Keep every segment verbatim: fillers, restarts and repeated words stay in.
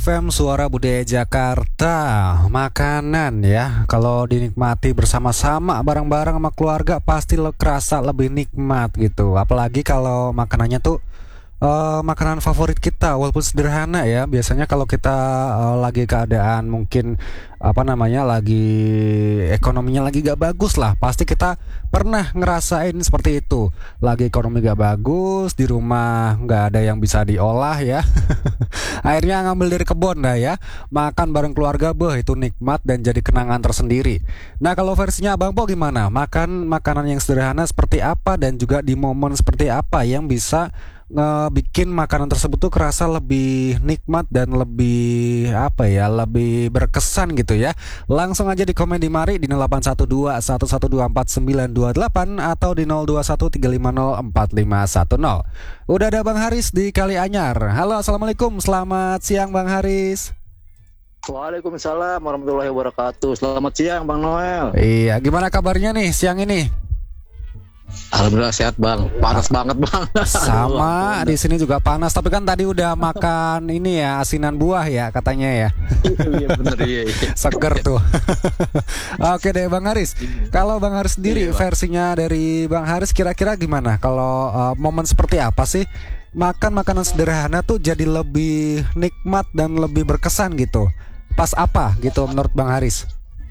F M Suara Budaya Jakarta. Makanan ya, kalau dinikmati bersama-sama bareng-bareng sama keluarga pasti le- kerasa lebih nikmat gitu. Apalagi kalau makanannya tuh eh, makanan favorit kita, walaupun sederhana ya. Biasanya kalau kita eh, lagi keadaan mungkin apa namanya lagi ekonominya lagi gak bagus lah, pasti kita pernah ngerasain seperti itu. Lagi ekonomi gak bagus, di rumah nggak ada yang bisa diolah ya. Akhirnya ngambil dari kebun dah ya. Makan bareng keluarga, beh itu nikmat dan jadi kenangan tersendiri. Nah kalau versinya Abang Po gimana? Makan makanan yang sederhana seperti apa dan juga di momen seperti apa yang bisa ngebikin makanan tersebut tuh kerasa lebih nikmat dan lebih apa ya, lebih berkesan gitu ya. Langsung aja di komen di mari di nol delapan satu dua satu satu dua empat sembilan dua delapan atau di nol dua satu tiga lima nol empat lima satu nol. Udah ada Bang Haris di Kalianyar. Halo, assalamualaikum, selamat siang Bang Haris. Waalaikumsalam warahmatullahi wabarakatuh. Selamat siang Bang Noel. Iya, gimana kabarnya nih siang ini? Alhamdulillah sehat Bang. Panas banget Bang. Sama di sini juga panas, tapi kan tadi udah makan ini ya, asinan buah ya katanya ya. Iya bener iya, iya. Seger tuh. Oke deh Bang Haris. Kalau Bang Haris sendiri Iya, Bang. versinya dari Bang Haris kira-kira gimana? Kalau uh, momen seperti apa sih makan makanan sederhana tuh jadi lebih nikmat dan lebih berkesan gitu? Pas apa gitu menurut Bang Haris?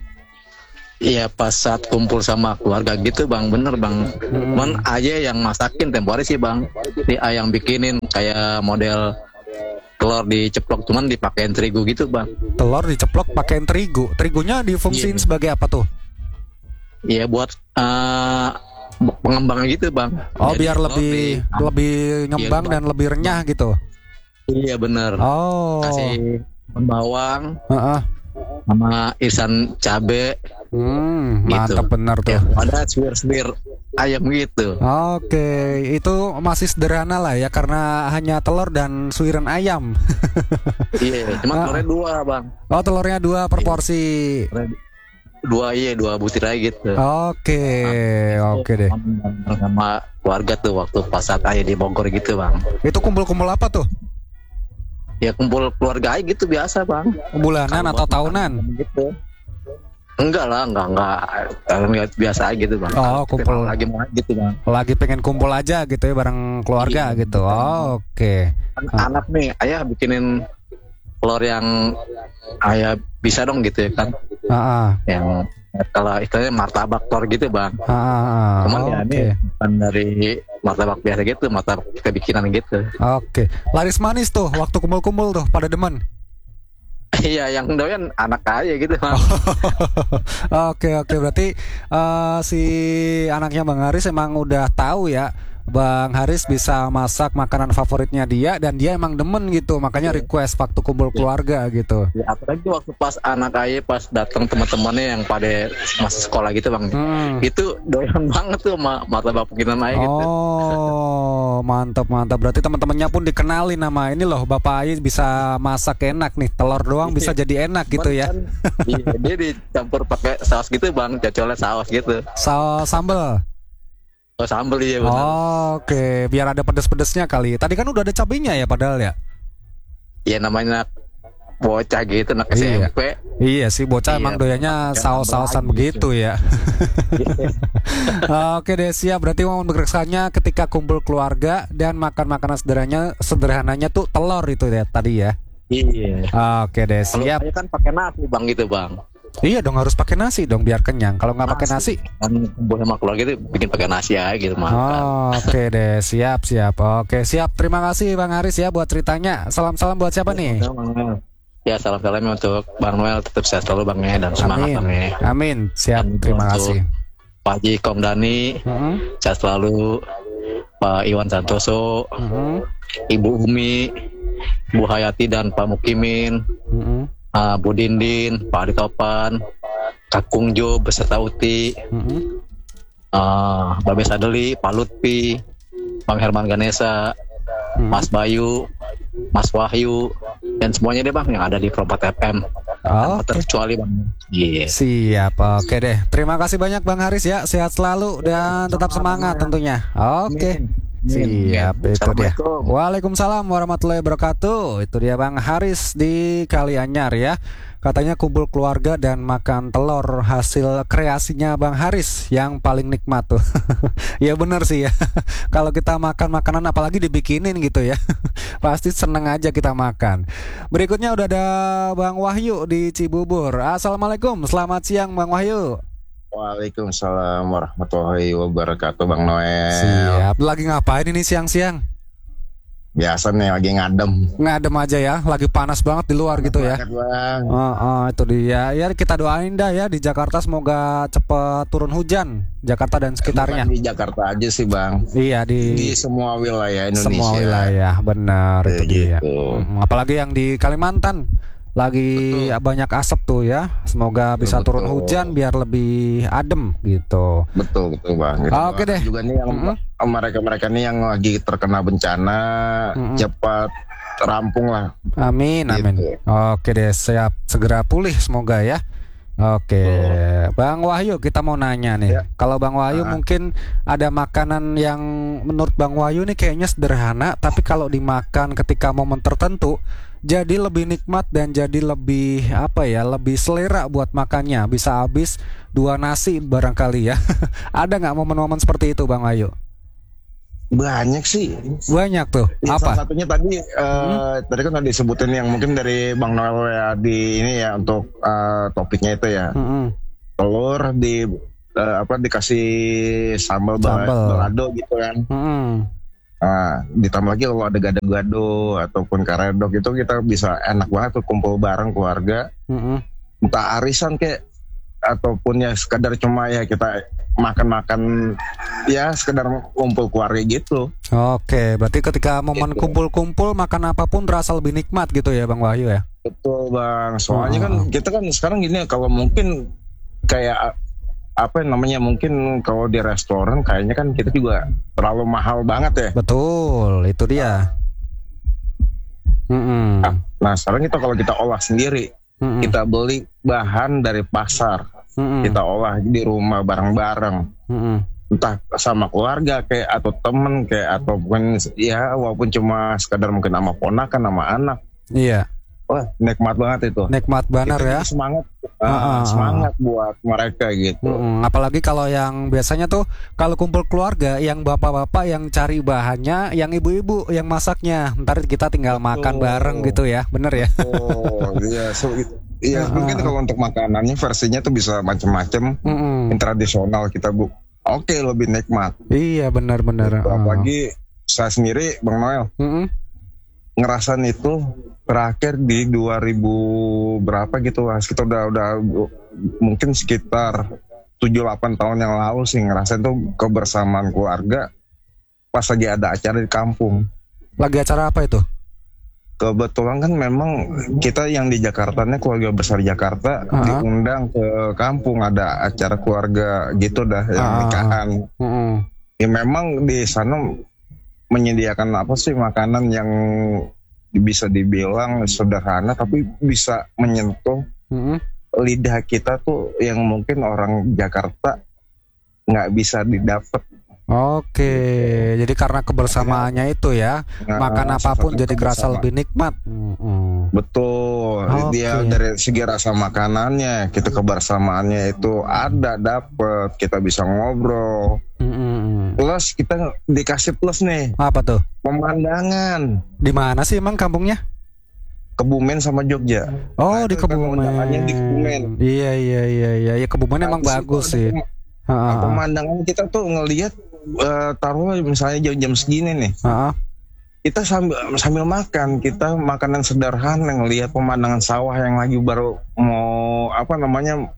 Iya pas saat kumpul sama keluarga gitu Bang. Bener Bang. Hmm. Cuman aja yang masakin tempo hari sih Bang. Si ayang bikinin kayak model telur diceplok cuman dipakein terigu gitu Bang. Telur diceplok pakai terigu. Terigunya difungsiin Iya. sebagai apa tuh? Iya buat eh, pengembang gitu Bang. Oh, Jadi biar telur lebih di- lebih ngembang Bang. dan lebih renyah gitu. Iya bener. Oh. Kasih bawang Heeh. sama irisan cabe. Hmm, Gitu. mantap bener tuh. Ya, ada suwir-suwir ayam gitu. Oke, itu masih sederhana lah ya karena hanya telur dan suiran ayam. Iya, Ah. cuma telurnya dua bang. Oh, telurnya dua per Iya. porsi. Dua iya, dua butir aja gitu. Oke, oke deh. Sama keluarga tuh waktu pas saat ayah di Bogor gitu bang. Itu kumpul-kumpul apa tuh? Ya kumpul keluarga aja gitu biasa bang. Bulanan Kalau atau buat tahunan? makan Gitu. Enggak lah, enggak enggak. Enggak biasa aja gitu bang. Oh, kumpul. Lagi mau gitu bang. Lagi pengen kumpul aja gitu ya bareng keluarga Iya, gitu. betul. Oh, oke. An- Anak nih, ayah bikinin telur yang ayah bisa dong gitu ya kan. Ah, Yang kalau istilahnya martabak telur gitu bang. ah, ah, Cuman ah, ya ini oke. bukan dari martabak biasa gitu, martabak kita bikinan gitu. Oke. Laris manis tuh waktu kumpul-kumpul tuh pada demen. Iya, yang doyan anak aja gitu bang. Oke, oke, berarti eh, si anaknya Bang Haris emang udah tahu ya Bang Haris bisa masak makanan favoritnya dia dan dia emang demen gitu, makanya request waktu kumpul keluarga gitu. Ya, apalagi waktu pas anak ayah pas datang teman-temannya yang pada masih sekolah gitu bang. Hmm. Itu doyan banget tuh sama martabak bikinan ayah gitu. Oh, mantap mantap. Berarti teman-temannya pun dikenalin nama ini loh, Bapak Ais bisa masak enak nih, telur doang bisa jadi enak gitu ya. Cuman kan, iya, dia dicampur pakai saus gitu bang, cocolnya saus gitu. Saus sambal. Oh, sambal iya benar. Oke, biar ada pedes-pedesnya kali. Tadi kan udah ada cabenya ya padahal ya. Ya namanya bocah gitu, anak Iya. S M P. Iya sih, bocah Iya, emang doyannya pakai saus-sausan sambal begitu ya. Oke deh, siap. Berarti momen berkesannya ketika kumpul keluarga dan makan makanan sederhananya, sederhananya tuh telur itu ya tadi ya. Iya. Oke deh, Kalau siap. saya kan pakai nasi bang gitu bang. Iya dong, harus pakai nasi dong biar kenyang. Kalau nggak pakai nasi, Kan kumpul sama keluarga itu bikin pakai nasi aja gitu makan. oh, oke deh, siap siap. Oke siap. Terima kasih Bang Haris ya buat ceritanya. Salam-salam buat siapa nih? Ya salam-salam untuk Bang Noel, tetap sehat selalu Bang ya, dan semangat Amin. Bang ya. Amin. Siap. Dan Terima untuk kasih. Pak Haji Komdani, Mhm, sehat selalu. Pak Iwan Santoso, mhm, Ibu Umi, Bu Hayati dan Pak Mukimin, mhm, uh, Bu Dindin, Pak Adi Topan, Kakung Jo beserta Uti, mhm. uh, Babe Sadeli, Pak Lutfi, Bang Herman Ganesa, Mhm. Mas Bayu, Mas Wahyu, dan semuanya deh bang yang ada di Perempat F M. Oh, Tanpa terkecuali bang. Iya. siap, oke deh. Terima kasih banyak Bang Haris ya. Sehat selalu dan tetap semangat tentunya. Oke. Amin. Siap, itu dia. Assalamualaikum. Waalaikumsalam warahmatullahi wabarakatuh. Itu dia Bang Haris di Kalianyar ya. Katanya kumpul keluarga dan makan telur hasil kreasinya Bang Haris yang paling nikmat tuh. Ya bener sih ya. Kalau kita makan makanan apalagi dibikinin gitu ya, pasti seneng aja kita makan. Berikutnya udah ada Bang Wahyu di Cibubur. Assalamualaikum, selamat siang Bang Wahyu. Waalaikumsalam warahmatullahi wabarakatuh, Bang Noel. Siap. Lagi ngapain ini siang-siang? Biasa nih lagi ngadem. Ngadem aja ya, lagi panas banget di luar gitu ya. Banget, Bang. Oh, oh, itu dia. Ya kita doain dah ya di Jakarta semoga cepet turun hujan Jakarta dan sekitarnya. Bukan di Jakarta aja sih, Bang. Iya di, Di semua wilayah Indonesia. semua wilayah, benar itu Kayak dia. gitu. Hmm, apalagi yang di Kalimantan lagi banyak asap tuh ya. Semoga bisa Betul. turun hujan biar lebih adem gitu. Betul betul, Bang. Gitu, Oke Bang. deh. Juga nih yang Mm-mm. mereka-mereka nih yang lagi terkena bencana Mm-mm. cepat rampung lah. Amin, amin. Gitu. Oke deh, siap segera pulih semoga ya. Oke, Bang Wahyu kita mau nanya nih. Ya. Kalau Bang Wahyu Ah. mungkin ada makanan yang menurut Bang Wahyu nih kayaknya sederhana, tapi kalau dimakan ketika momen tertentu jadi lebih nikmat dan jadi lebih apa ya, lebih selera buat makannya. Bisa habis dua nasi barangkali ya. Ada nggak momen-momen seperti itu Bang Wahyu? Banyak sih. Banyak tuh. Ya, salah Apa? satunya tadi eh, tadi kan tadi disebutin yang mungkin dari Bang Noel ya di ini ya untuk eh, topiknya itu ya. Mm-mm. Telur di eh, apa dikasih sambal, ba- Sambal. balado gitu kan. Mm-mm. Nah, ditambah lagi kalau ada gado-gado ataupun karedok itu kita bisa enak banget tuh kumpul bareng keluarga, Mm-mm. entah arisan kayak ataupun ya sekadar cuma ya kita makan-makan ya sekedar kumpul keluarga gitu. Oke, berarti ketika momen Gitu. kumpul-kumpul makan apapun terasa lebih nikmat gitu ya Bang Wahyu ya. Betul, Bang. Soalnya Oh. kan kita kan sekarang gini kalau mungkin kayak apa namanya mungkin kalau di restoran kayaknya kan kita juga terlalu mahal banget ya. Betul, itu dia. Mm-mm. Nah, nah sekarang kita kalau kita olah sendiri, Mm-mm. kita beli bahan dari pasar, Mm-mm. kita olah di rumah bareng-bareng, Mm-mm. entah sama keluarga kayak atau temen kayak ataupun ya walaupun cuma sekadar mungkin sama ponakan sama anak. Iya, Wah, nikmat banget itu. nikmat banget Itu ya. Semangat, Ah, ah, ah, ah. semangat buat mereka gitu. Mm-mm. Apalagi kalau yang biasanya tuh kalau kumpul keluarga yang bapak-bapak yang cari bahannya, yang ibu-ibu yang masaknya. Ntar kita tinggal makan Betul. bareng gitu ya, bener ya? Oh, iya, so, it- iya Ah, mungkin ah. kalau untuk makanannya versinya tuh bisa macam-macam. Mm-mm. Yang tradisional kita bu, oke lebih nikmat. Iya benar-benar. Apalagi saya sendiri, Bang Noel, Mm-mm. ngerasain itu terakhir di dua ribu berapa gitu lah, kita udah udah mungkin sekitar tujuh delapan tahun yang lalu sih ngerasain tuh kebersamaan keluarga pas lagi ada acara di kampung. Lagi acara apa itu? Kebetulan kan memang kita yang di Jakartanya keluarga besar Jakarta Ah. diundang ke kampung ada acara keluarga gitu dah yang Ah. nikahan. Mm-mm. Ya memang di sana menyediakan apa sih makanan yang bisa dibilang sederhana tapi bisa menyentuh Mm-mm. lidah kita tuh yang mungkin orang Jakarta nggak bisa didapat. Oke, jadi karena kebersamaannya itu ya, Nah, makan apapun sesuatu jadi kerasa kebersamaan. lebih nikmat. Mm-mm. Betul, Oke. dia dari segi rasa makanannya, kita kebersamaannya itu ada dapet, kita bisa ngobrol. Mm-mm. Plus kita dikasih plus nih, Apa tuh? pemandangan Di mana sih emang kampungnya? Kebumen sama Jogja. Oh, Nah, di itu kan Kebumen. pemandangannya di Kebumen. Iya iya iya iya, ya Kebumen emang Nah, di situ bagus ada sih. pem- Heeh. Nah, pemandangan kita tuh ngelihat eh, taruh misalnya jam-jam segini nih, Heeh. kita sambil sambil makan, kita makanan sederhana ngelihat pemandangan sawah yang lagi baru mau apa namanya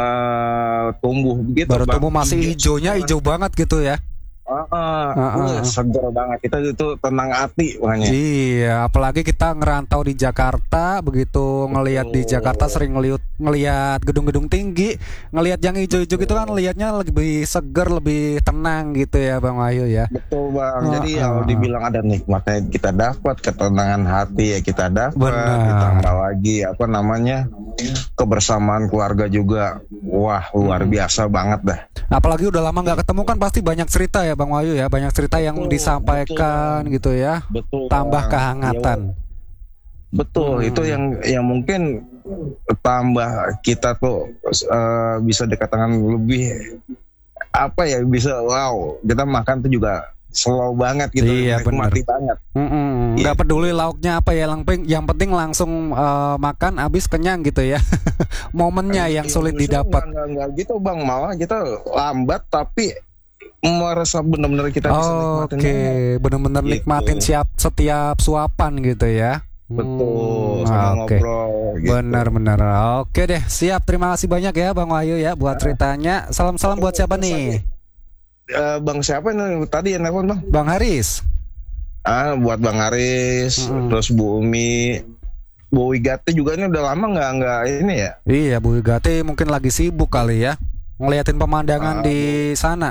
eh, tumbuh begitu. Baru Bang. tumbuh masih hijaunya hijau banget gitu ya. Ah, ah, Ah, ah, wah, ah. seger banget kita itu tenang hati makanya. Iya, apalagi kita ngerantau di Jakarta, begitu ngelihat di Jakarta sering ngeliat ngelihat gedung-gedung tinggi, ngelihat yang hijau-hijau gitu kan, lihatnya lebih seger, lebih tenang gitu ya, Bang Wahyu ya. Betul, Bang. Ah, Jadi ah, kalau ah. dibilang ada nikmatnya kita dapat, ketenangan hati ya kita dapat, Benar. ditambah lagi apa namanya kebersamaan keluarga juga, wah luar biasa banget dah. Apalagi udah lama nggak ketemu kan pasti banyak cerita ya Bang Wahyu ya, banyak cerita yang Betul, disampaikan betul. gitu ya, Betul. tambah Bang. kehangatan. Ya, betul, Hmm. itu yang yang mungkin tambah kita tuh eh, bisa dikatakan lebih apa ya, bisa wow kita makan tuh juga slow banget gitu, Iya, nikmati banget. Mm-mm. Nggak Iya. peduli lauknya apa ya, yang penting, yang penting langsung eh, makan habis kenyang gitu ya. Momennya yang Iya, sulit justru didapat. Enggak, enggak, enggak gitu bang, malah kita lambat tapi merasa benar-benar kita bisa nikmatin Oke, banget. bener-bener Gitu. nikmatin siap setiap suapan gitu ya. Betul, Hmm, sama oke. ngobrol gitu. Benar-benar. Oke deh, siap. Terima kasih banyak ya Bang Wahyu ya buat ceritanya. Salam-salam buat siapa nih? Eh, bang siapa nih tadi yang nelfon bang? Bang Haris. Ah, buat Bang Aris, Mm-mm. terus Bu Umi, Bu Wigati juga ini udah lama nggak nggak ini ya? Iya, Bu Gati mungkin lagi sibuk kali ya, ngeliatin pemandangan Ah, di sana.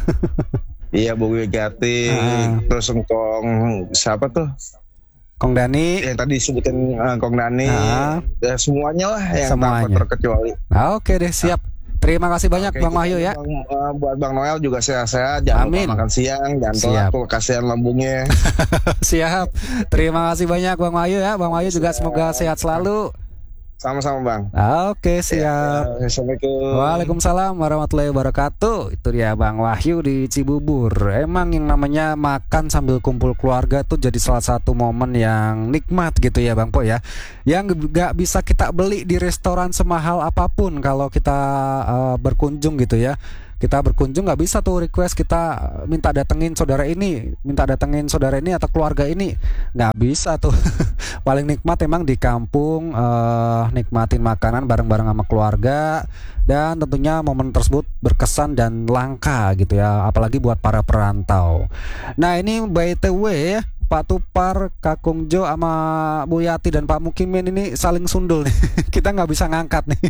Iya Bu Wigati, Ah. terus engkong siapa tuh? Kong Dani. Yang tadi sebutin uh, Kong Dani, Ah. ya, semuanya lah yang Semuanya. tanpa terkecuali. Nah, oke deh, siap. Terima kasih banyak Oke, Bang gitu. Wahyu ya. Bang, uh, buat Bang Noel juga sehat-sehat, jangan Amin. lupa makan siang, jangan Siap. telat tuh kasihan lambungnya. Siap. Terima kasih banyak Bang Wahyu ya. Bang Wahyu juga semoga sehat selalu. Sama-sama Bang. Oke, siap. Ya, Assalamualaikum. Waalaikumsalam warahmatullahi wabarakatuh. Itu dia Bang Wahyu di Cibubur. Emang yang namanya makan sambil kumpul keluarga tuh jadi salah satu momen yang nikmat gitu ya Bang Po ya, yang gak bisa kita beli di restoran semahal apapun. Kalau kita uh, berkunjung gitu ya, kita berkunjung nggak bisa tuh request kita minta datengin saudara ini, minta datengin saudara ini atau keluarga ini, nggak bisa tuh. Paling nikmat emang di kampung, eh, nikmatin makanan bareng-bareng sama keluarga, dan tentunya momen tersebut berkesan dan langka gitu ya, apalagi buat para perantau. Nah ini by the way ya, Pak Tupar, Kakung Jo sama Bu Yati dan Pak Mukimin ini saling sundul nih. Kita nggak bisa ngangkat nih.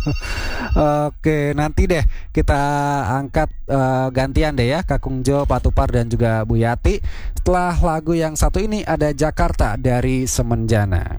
Oke, nanti deh kita angkat eh, gantian deh ya, Kakung Jo, Pak Tupar dan juga Bu Yati. Setelah lagu yang satu ini ada Jakarta dari Semenjana.